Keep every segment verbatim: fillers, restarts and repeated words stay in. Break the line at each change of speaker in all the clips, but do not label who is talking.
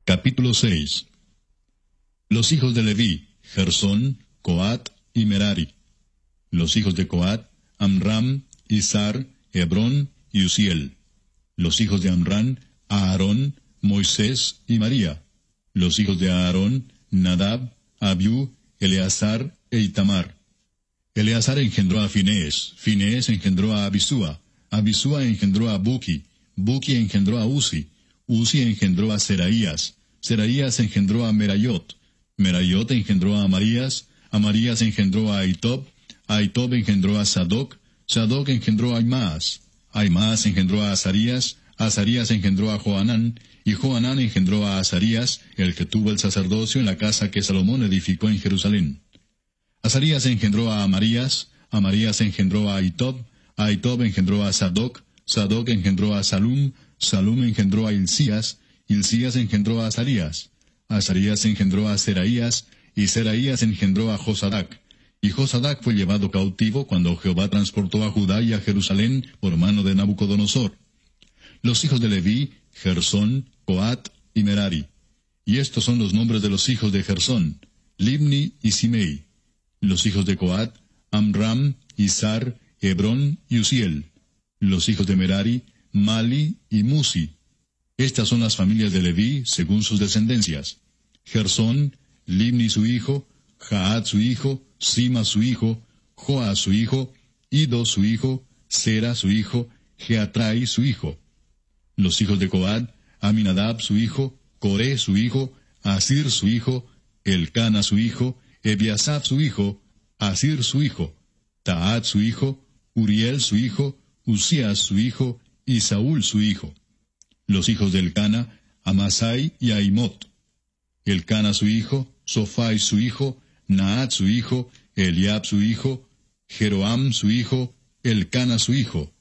Capítulo seis. Los hijos de Leví, Gersón, Coat y Merari. Los hijos de Coat, Amram, Izar, Hebrón y Uziel. Los hijos de Amram, Aarón, Moisés y María. Los hijos de Aarón, Nadab, Abiú, Eleazar e Itamar. Eleazar engendró a Finés, Finés engendró a Abisúa, Abisúa engendró a Buki, Buki engendró a Uzi, Uzi engendró a Seraías, Seraías engendró a Merayot, Merayot engendró a Amarías, Amarías engendró a Aitob, Aitob engendró a Sadoc, Sadoc engendró a Aimaas, Aimaas engendró a Azarías, Azarías engendró a Johanán, y Johanán engendró a Azarías, el que tuvo el sacerdocio en la casa que Salomón edificó en Jerusalén. Azarías engendró a Amarías, Amarías engendró a Aitob, Aitob engendró a Sadoc, Sadoc engendró a Salum, Salum engendró a Hilcías, Hilcías engendró a Azarías, Azarías engendró a Seraías, y Seraías engendró a Josadac. Y Josadac fue llevado cautivo cuando Jehová transportó a Judá y a Jerusalén por mano de Nabucodonosor. Los hijos de Leví, Gersón, Coat y Merari. Y estos son los nombres de los hijos de Gersón, Libni y Simei. Los hijos de Coat, Amram, Izar, Hebrón y Uziel. Los hijos de Merari, Mali y Musi. Estas son las familias de Leví según sus descendencias. Gersón, Libni su hijo, Jaat su hijo, Sima su hijo, Joa su hijo, Ido su hijo, Sera su hijo, Geatrai su hijo. Los hijos de Coat, Aminadab su hijo, Coré su hijo, Asir su hijo, Elcana su hijo, Ebiasaf su hijo, Asir su hijo, Taat su hijo, Uriel su hijo, Uzías su hijo, y Saúl su hijo. Los hijos de Elcana, Amasai y Aimot. Elcana su hijo, Sofai su hijo, Naat su hijo, Eliab su hijo, Jeroam su hijo, Elcana su hijo.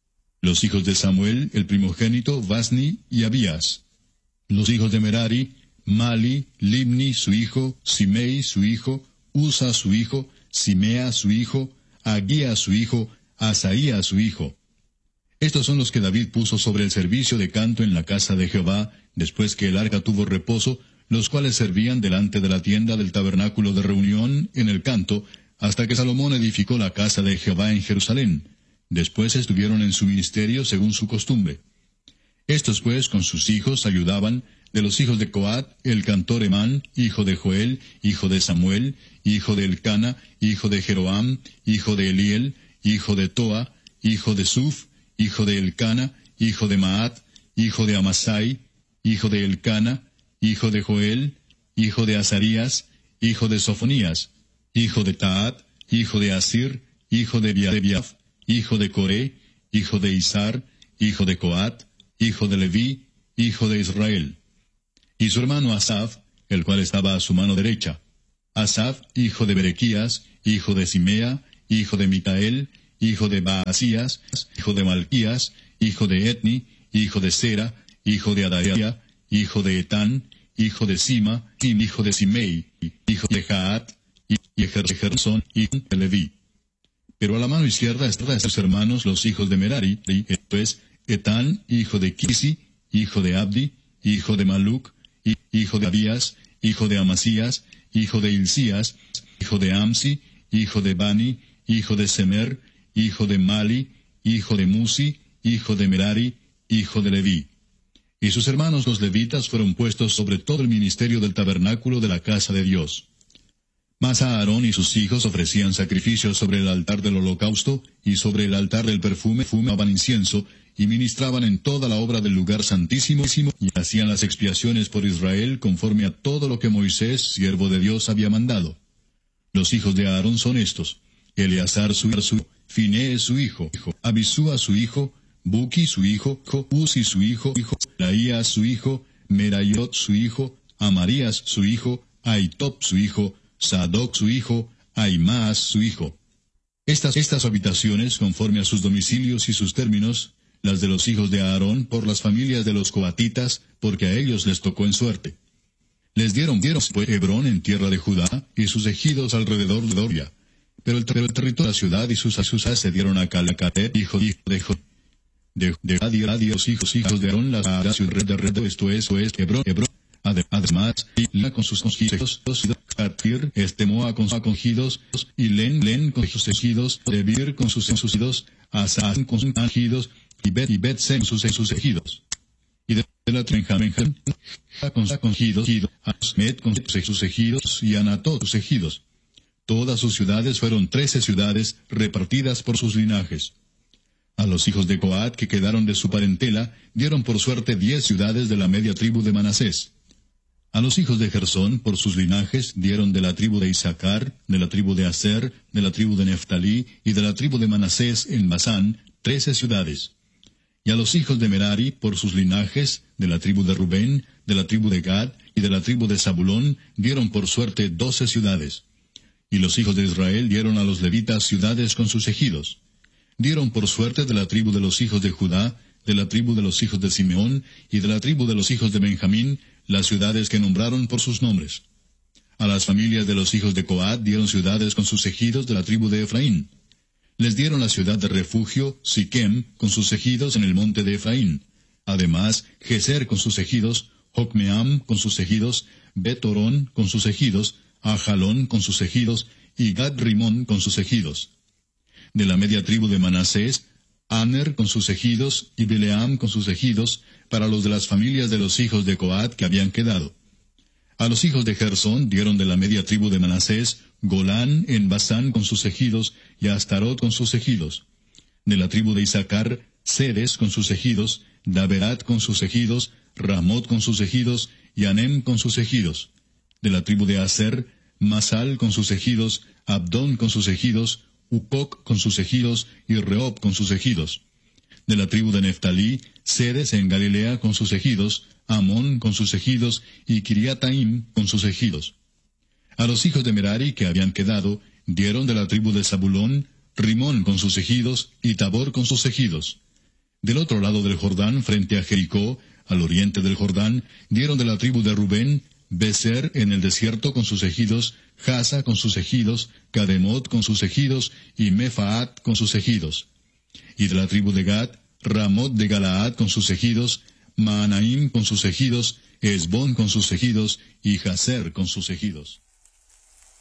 Los hijos de Samuel, el primogénito, Basni y Abías. Los hijos de Merari, Mali, Libni su hijo, Simei su hijo, Usa su hijo, Simea su hijo, Aguía su hijo, Asaía su hijo. Estos son los que David puso sobre el servicio de canto en la casa de Jehová, después que el arca tuvo reposo, los cuales servían delante de la tienda del tabernáculo de reunión en el canto, hasta que Salomón edificó la casa de Jehová en Jerusalén. Después estuvieron en su ministerio según su costumbre. Estos pues con sus hijos ayudaban, de los hijos de Coat, el cantor Emán, hijo de Joel, hijo de Samuel, hijo de Elcana, hijo de Jeroam, hijo de Eliel, hijo de Toa, hijo de Suf, hijo de Elcana, hijo de Maat, hijo de Amasai, hijo de Elcana, hijo de Joel, hijo de Azarías, hijo de Sofonías, hijo de Taat, hijo de Asir, hijo de Biaf, hijo de Coré, hijo de Izar, hijo de Coat, hijo de Leví, hijo de Israel. Y su hermano Asaf, el cual estaba a su mano derecha. Asaf, hijo de Berequías, hijo de Simea, hijo de Micael, hijo de Baasías, hijo de Malquías, hijo de Etni, hijo de Sera, hijo de Adaía, hijo de Etán, hijo de Sima, hijo de Simei, hijo de Jaat, y de Gersón, hijo de Leví. Pero a la mano izquierda están sus hermanos los hijos de Merari, esto es, Etán, hijo de Kisi, hijo de Abdi, hijo de Maluc, hijo de Abías, hijo de Amasías, hijo de Hilcías, hijo de Amsi, hijo de Bani, hijo de Semer, hijo de Mali, hijo de Musi, hijo de Merari, hijo de Leví. Y sus hermanos los levitas fueron puestos sobre todo el ministerio del tabernáculo de la casa de Dios. Mas Aarón y sus hijos ofrecían sacrificios sobre el altar del holocausto, y sobre el altar del perfume fumaban incienso, y ministraban en toda la obra del lugar santísimo, y hacían las expiaciones por Israel conforme a todo lo que Moisés, siervo de Dios, había mandado. Los hijos de Aarón son estos: Eleazar su hijo, Finés su hijo, Abisúa su hijo, Buki su hijo, Uzi su hijo, Laías su hijo, Merayot su hijo, Amarías su hijo, Aitob su hijo, Sadoc su hijo, Aimaas su hijo. Estas, estas habitaciones, conforme a sus domicilios y sus términos, las de los hijos de Aarón por las familias de los coatitas, porque a ellos les tocó en suerte. Les dieron, dieron pues Hebrón en tierra de Judá, y sus ejidos alrededor de Doria. Pero el, pero el territorio de la ciudad y sus asusas se dieron a Calacatet, hijo, hijo de Jod. De, de Adi, Adi, los hijos, hijos de Aarón, la ciudad de Redo, esto es, esto es, Hebrón, Hebrón, Además, Ila con sus ejidos, Jatir, Estemoa con sus ejidos, y Len, Len con sus ejidos, Debir con sus ejidos, Asán con sus ejidos, y Bet, y Bet con sus, sus ejidos. Y de la Benjamín, con sus ejidos, Asmet con sus ejidos, y Anatot sus ejidos. Todas sus ciudades fueron trece ciudades repartidas por sus linajes. A los hijos de Coat que quedaron de su parentela, dieron por suerte diez ciudades de la media tribu de Manasés. A los hijos de Gersón, por sus linajes, dieron de la tribu de Isaacar, de la tribu de Aser, de la tribu de Neftalí y de la tribu de Manasés en Basán, trece ciudades. Y a los hijos de Merari, por sus linajes, de la tribu de Rubén, de la tribu de Gad y de la tribu de Zabulón, dieron por suerte doce ciudades. Y los hijos de Israel dieron a los levitas ciudades con sus ejidos. Dieron por suerte de la tribu de los hijos de Judá, de la tribu de los hijos de Simeón y de la tribu de los hijos de Benjamín, las ciudades que nombraron por sus nombres. A las familias de los hijos de Coat dieron ciudades con sus ejidos de la tribu de Efraín. Les dieron la ciudad de refugio, Siquem, con sus ejidos en el monte de Efraín. Además, Geser con sus ejidos, Jocmeam con sus ejidos, Bet-Orón con sus ejidos, Ajalón con sus ejidos, y Gad-Rimón con sus ejidos. De la media tribu de Manasés, Aner con sus ejidos, y Bileam con sus ejidos, para los de las familias de los hijos de Coat que habían quedado. A los hijos de Gersón dieron de la media tribu de Manasés, Golán en Basán con sus ejidos, y Astarot con sus ejidos. De la tribu de Isaacar, Sedes con sus ejidos, Daberat con sus ejidos, Ramot con sus ejidos, y Anem con sus ejidos. De la tribu de Aser, Masal con sus ejidos, Abdón con sus ejidos, Ucoc con sus ejidos, y Rehob con sus ejidos. De la tribu de Neftalí, Sedes en Galilea con sus ejidos, Amón con sus ejidos, y Kiriataim con sus ejidos. A los hijos de Merari que habían quedado, dieron de la tribu de Zabulón, Rimón con sus ejidos, y Tabor con sus ejidos. Del otro lado del Jordán, frente a Jericó, al oriente del Jordán, dieron de la tribu de Rubén, Beser en el desierto con sus ejidos, Jasa con sus ejidos, Cademot con sus ejidos, y Mefaat con sus ejidos. Y de la tribu de Gad, Ramot de Galaad con sus ejidos, Maanaim con sus ejidos, Esbón con sus ejidos, y Jaser con sus ejidos.